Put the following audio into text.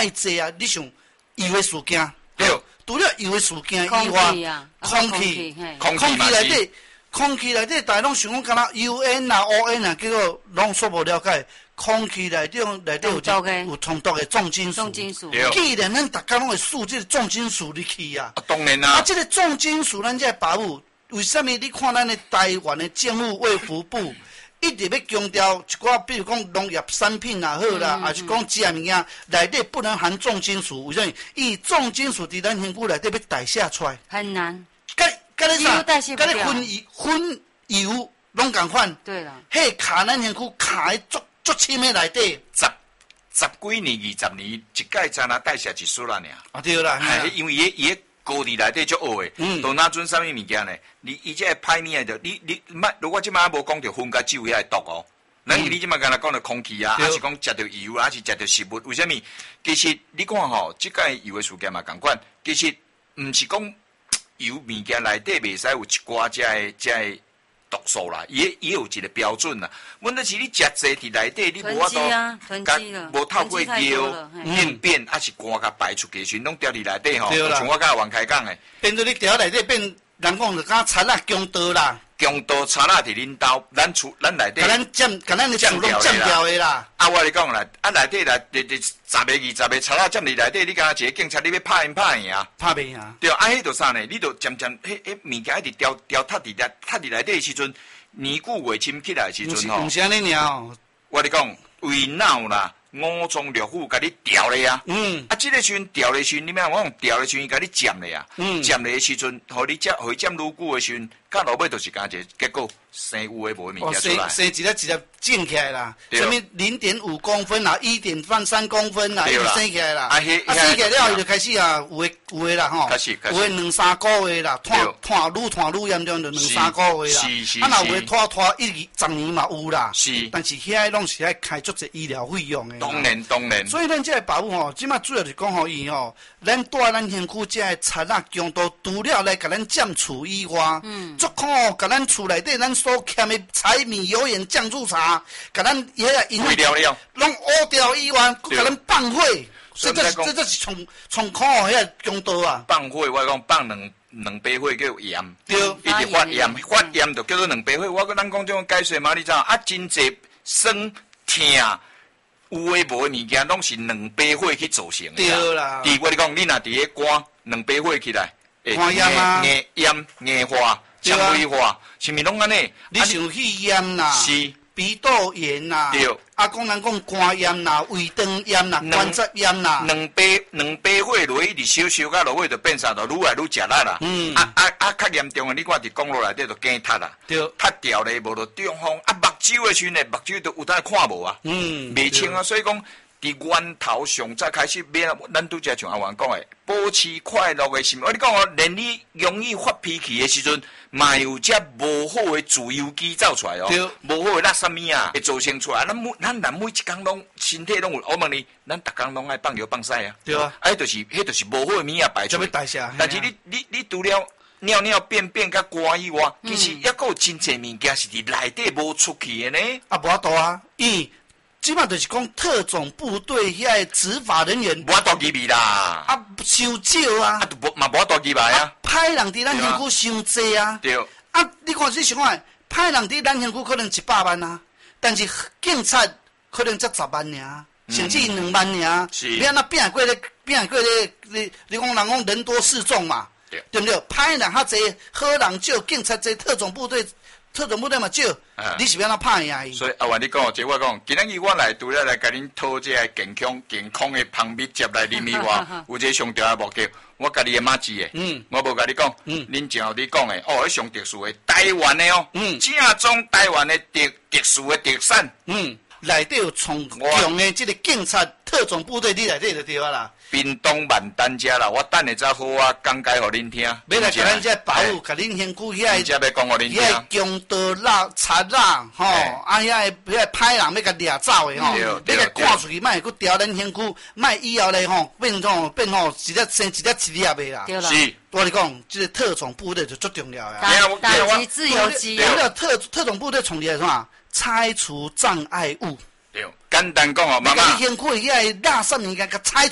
太济啊！你想油的事件， 对， 除了油的事件以外，空气内底，大家拢想讲，敢若油烟啊、乌烟啊，结果拢所无了解。空气内底有冲突的重金属，既然咱大家拢会输这个重金属入去啊， 当然啦。 这个重金属咱才会保护。为什么你看咱的台湾的政府卫福部一直要强调一寡，比如讲农业产品也好啦，还是讲食物件内底不能含重金属？为什么？伊重金属伫咱身躯内底要代谢出来很难。 甲你啥？甲你分油拢共款。 对啦。 迄卡咱身躯卡喺足深的内底。 十几年、20年，一届才拿代谢一丝啦尔。 啊对啦。 因为伊高伫内底足恶的，都哪准啥物物件呢？伊这歹物的，你如果即摆无讲着薰甲酒遐会毒哦。你即摆敢若讲着空气啊，还是讲食着油啊，还是食着食物？为什么？其实你看吼，即届油的事件嘛共款。其实毋是讲油物件内底袂使有一寡遮毒素啦，伊有一个标准啦。问题是你食济伫内底，你无法度，无透过尿便还是汗甲排出去，拢掉伫内底吼。像我甲王开讲的， 变做你掉内底变，人讲就敢贼啦、强盗啦。 强盗贼啦伫恁兜，咱内底， 甲咱的厝拢占掉的啦。 啊，我你讲啦，内底啦，10个20个贼啦占伫内底，你敢若一个警察，你要拍赢？ 拍袂赢。 对，迄著啥呢？你著渐迄物件一直掉塌伫内底的时阵，年久月深起来的时阵吼。 毋是安尼尔哦。 我你讲，胃脑啦。五脏六腑甲你调咧啊！这个时阵调咧时阵，你咩？我讲调咧时阵，甲你占咧啊！占咧时阵，互你占愈久的时阵，到落尾就是干一个结果，生有诶无物件出来。 生一粒种起来啦，什么0.5公分啦，1.3公分啦，伊就生起来啦。生起来了，伊就开始啊，有诶啦吼，有诶2-3个月啦，愈严重就2-3个月啦。若有诶拖10年嘛有啦。但是遐拢是爱开足侪医疗费用诶。 当然。 所以咱这个保护吼，即马主要是讲互伊吼，咱带咱身躯这个贼仔强盗除了来甲咱占厝以外，足可哦，甲咱厝内底咱所欠的柴米油盐酱醋茶，甲咱遐个银拢乌掉以外，佮甲咱放火，这是从可哦，遐个强盗啊！ 放火，我讲放两杯火叫盐， 对， 一直发炎就叫做两杯火。我跟咱讲这种解说嘛，你知道啊？真济酸痛。有诶无诶物件，拢是两杯火去造成的。 对啦。 我你讲，你若伫个肝两杯火起来， 肝炎啊， 硬化、纤维化，是毋是拢安尼？ 你像肺炎啦， 是鼻窦炎啦， 对。 讲人讲肝炎啦、胃肠炎啦、关节炎啦。 两杯火落去，一直烧到落尾就变啥？就愈来愈食力啦。较严重诶，你看伫公路内底就惊塌啦，塌掉咧，无就中风。目睭诶时阵，目睭都有当看无啊，未清啊。所以讲，伫源头上再开始变，咱拄则像阿王讲诶，保持快乐诶心。我你讲哦，连你容易发脾气诶时阵，嘛有只无好诶自由基走出来哦，无好诶垃圾物啊，会造成出来。咱人每一工拢身体拢有，我问你，咱逐工拢爱放尿放屎啊？ 对啊， 迄就是无好诶物啊排出。 代谢。 但是你除了尿便甲肝以外，其实还佫有真侪物件是伫内底无出去的呢。 无法度啊，即摆就是讲特种部队遐个执法人员， 无法度入去啦。 伤少啊。 嘛无法度入来啊。 歹人伫咱身躯伤济啊。 对。 你看你想看，歹人伫咱身躯可能100万啊，但是警察可能才10万尔，甚至2万尔。你安那拼过咧？你讲人讲人多势众嘛。对不对？歹人较济，好人少，警察济，特种部队嘛少，你是要哪拍赢伊？ 所以阿元你讲，即我讲，今日我来除了来甲恁讨这个健康的芳味接来啉以外，有一个上重要的目标，我家己的马子的，我无甲你讲，恁正后你讲的，迄上特殊的台湾的哦，正宗台湾的特殊的特产， 内底有从强的这个警察特种部队，你内底就对啊啦。 屏东万丹遮啦，我等下再好啊讲解互恁听。 要来甲咱这保护，甲恁身躯遐个，要讲互恁听。 遐强盗啦、贼啦，吼，遐个歹人要甲掠走的吼，要甲赶出去，莫佫调咱身躯，莫以后咧吼变吼一粒生一粒的啦。 是， 我跟你讲，这个特种部队就足重要啊。打击自由基。 特种部队从的是啥？拆除障碍物。 对，简单讲哦，妈妈。 你身躯遐个垃圾物件，甲拆